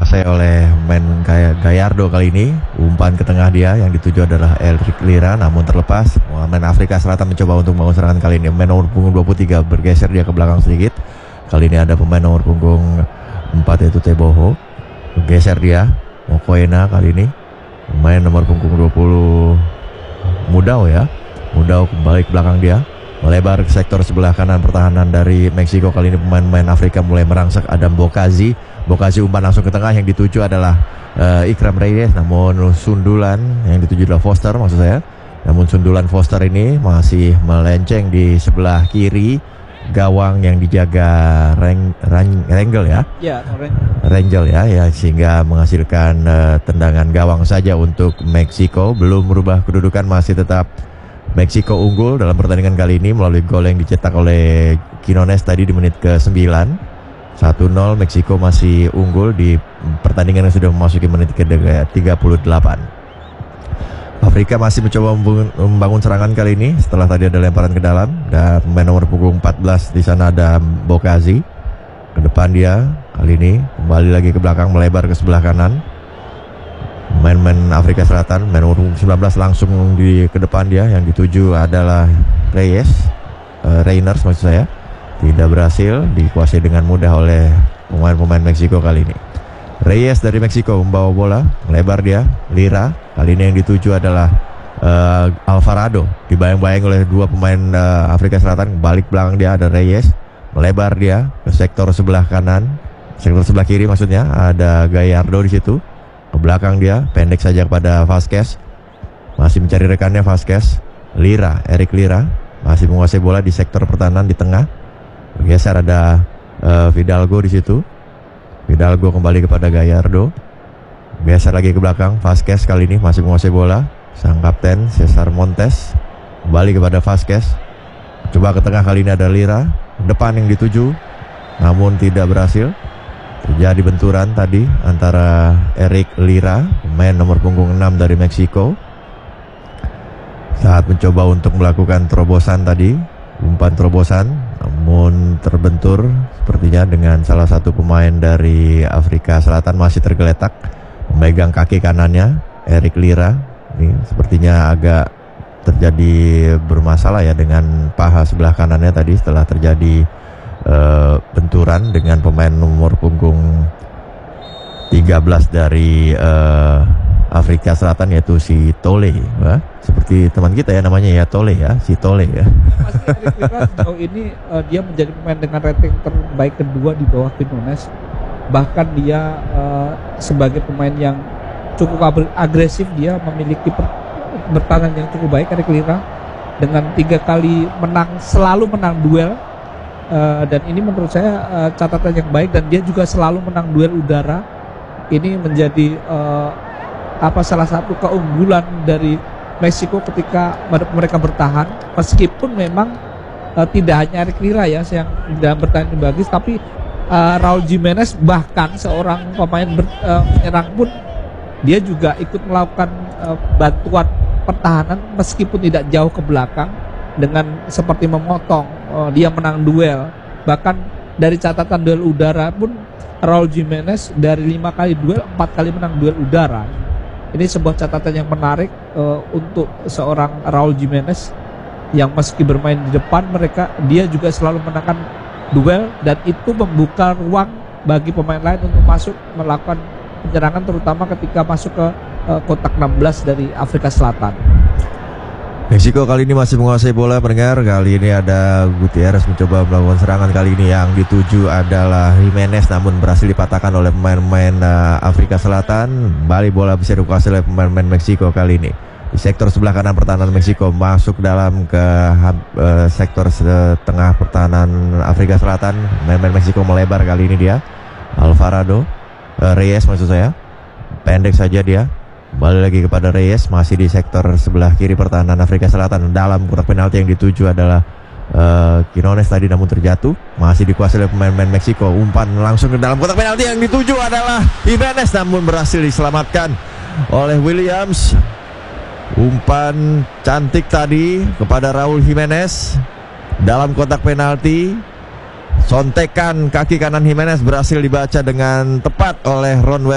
dikuasai oleh pemain Gallardo kali ini. Umpan ke tengah dia, yang dituju adalah Eric Lira, namun terlepas. Pemain Afrika Selatan mencoba untuk membangun serangan kali ini. Pemain nomor punggung 23 bergeser dia ke belakang sedikit. Kali ini ada pemain nomor punggung 4 yaitu Teboho. Bergeser dia, Mokoena kali ini. Pemain nomor punggung 20 Mudau ya. Mudau kembali ke belakang dia, melebar ke sektor sebelah kanan pertahanan dari Meksiko. Kali ini pemain-pemain Afrika mulai merangsek. Adam Bokazi umpan langsung ke tengah, yang dituju adalah Ikram Reyes, namun sundulan yang dituju adalah Foster maksud saya. Namun sundulan Foster ini masih melenceng di sebelah kiri gawang yang dijaga Rangel ya. Rangel ya, sehingga menghasilkan tendangan gawang saja untuk Meksiko. Belum merubah kedudukan, masih tetap Meksiko unggul dalam pertandingan kali ini melalui gol yang dicetak oleh Quinones tadi di menit ke-9. 1-0, Meksiko masih unggul di pertandingan yang sudah memasuki menit ke-38. Afrika masih mencoba membangun serangan kali ini setelah tadi ada lemparan ke dalam, dan pemain nomor punggung 14 di sana ada Bokazi. Ke depan dia kali ini kembali lagi ke belakang, melebar ke sebelah kanan. Pemain Afrika Selatan, pemain nomor 19 langsung ke depan dia, yang dituju adalah Reiners maksud saya. Tidak berhasil, dikuasai dengan mudah oleh pemain-pemain Meksiko kali ini. Reyes dari Meksiko membawa bola, melebar dia, Lira. Kali ini yang dituju adalah Alvarado. Dibayang-bayang oleh dua pemain Afrika Selatan. Balik belakang dia ada Reyes, melebar dia ke sektor sebelah kanan, sektor sebelah kiri maksudnya. Ada Gallardo di situ. Ke belakang dia, pendek saja kepada Vasquez. Masih mencari rekannya Vasquez. Lira, Eric Lira masih menguasai bola di sektor pertahanan di tengah. Bergeser ada Fidalgo di situ. Fidalgo kembali kepada Gallardo. Geser lagi ke belakang, Vasquez kali ini masih menguasai bola. Sang kapten Cesar Montes kembali kepada Vasquez. Coba ke tengah, kali ini ada Lira. Depan yang dituju, namun tidak berhasil. Terjadi benturan tadi antara Eric Lira, pemain nomor punggung 6 dari Meksiko, saat mencoba untuk melakukan terobosan tadi, umpan terobosan, namun terbentur sepertinya dengan salah satu pemain dari Afrika Selatan. Masih tergeletak memegang kaki kanannya Eric Lira. Ini sepertinya agak terjadi bermasalah ya dengan paha sebelah kanannya tadi setelah terjadi benturan dengan pemain nomor punggung 13 dari Afrika Selatan, yaitu si Tole. Seperti teman kita ya namanya ya, Tole ya, si Tole ya. Mas Eric Lira sejauh ini dia menjadi pemain dengan rating terbaik kedua di bawah Quinones. Bahkan dia sebagai pemain yang cukup agresif, dia memiliki bertahan yang cukup baik. Eric Lira dengan 3 kali menang, selalu menang duel, dan ini menurut saya catatan yang baik. Dan dia juga selalu menang duel udara. Ini menjadi salah satu keunggulan dari Meksiko ketika mereka bertahan. Meskipun memang tidak hanya Eric Lira ya yang dalam bertahan yang bagus, tapi Raul Jimenez, bahkan seorang pemain penyerang pun dia juga ikut melakukan bantuan pertahanan meskipun tidak jauh ke belakang, dengan seperti memotong. Dia menang duel. Bahkan dari catatan duel udara pun Raul Jimenez dari 5 kali duel 4 kali menang duel udara. Ini sebuah catatan yang menarik untuk seorang Raul Jimenez, yang meski bermain di depan dia juga selalu menangkan duel, dan itu membuka ruang bagi pemain lain untuk masuk melakukan penyerangan, terutama ketika masuk ke kotak 16 dari Afrika Selatan. Meksiko kali ini masih menguasai bola, pendengar. Kali ini ada Gutierrez mencoba melakukan serangan. Kali ini yang dituju adalah Jimenez, namun berhasil dipatahkan oleh pemain-pemain Afrika Selatan. Kembali bola bisa dikuasai oleh pemain-pemain Meksiko kali ini. Di sektor sebelah kanan pertahanan Meksiko, masuk dalam ke sektor tengah pertahanan Afrika Selatan. Pemain Meksiko melebar kali ini dia. Alvarado, Reyes maksud saya. Pendek saja dia. Kembali lagi kepada Reyes, masih di sektor sebelah kiri pertahanan Afrika Selatan. Dalam kotak penalti yang dituju adalah Quinones tadi, namun terjatuh. Masih dikuasai oleh pemain-pemain Meksiko. Umpan langsung ke dalam kotak penalti, yang dituju adalah Jimenez, namun berhasil diselamatkan oleh Williams. Umpan cantik tadi kepada Raul Jimenez dalam kotak penalti. Sontekan kaki kanan Jimenez berhasil dibaca dengan tepat oleh Ron